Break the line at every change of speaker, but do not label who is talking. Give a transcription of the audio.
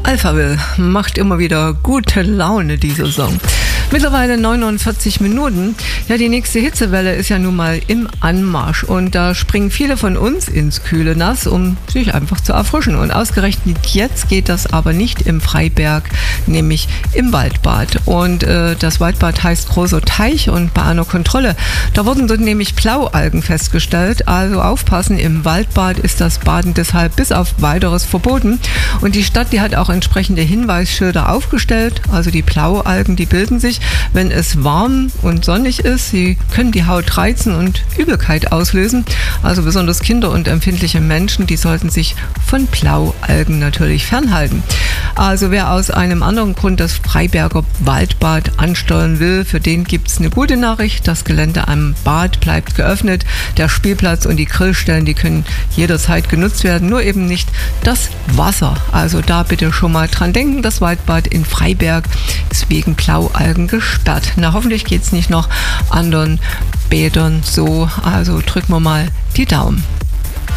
Alphaville macht immer wieder gute Laune, die Saison. Mittlerweile 49 Minuten. Ja, die nächste Hitzewelle ist ja nun mal im Anmarsch. Und da springen viele von uns ins kühle Nass, um sich einfach zu erfrischen. Und ausgerechnet jetzt geht das aber nicht im Freiberg, nämlich im Waldbad. Und das Waldbad heißt Großer Teich. Und bei einer Kontrolle, da wurden dort nämlich Blaualgen festgestellt. Also aufpassen, im Waldbad ist das Baden deshalb bis auf Weiteres verboten. Und die Stadt, die hat auch entsprechende Hinweisschilder aufgestellt. Also die Blaualgen, die bilden sich, wenn es warm und sonnig ist. Sie können die Haut reizen und Übelkeit auslösen. Also besonders Kinder und empfindliche Menschen, die sollten sich von Blaualgen natürlich fernhalten. Also wer aus einem anderen Grund das Freiberger Waldbad ansteuern will, für den gibt es eine gute Nachricht. Das Gelände am Bad bleibt geöffnet. Der Spielplatz und die Grillstellen, die können jederzeit genutzt werden, nur eben nicht das Wasser. Also da bitte schon mal dran denken, das Waldbad in Freiberg ist wegen Blaualgen gesperrt. Na, hoffentlich geht es nicht noch anderen Bädern so. Also drücken wir mal die Daumen.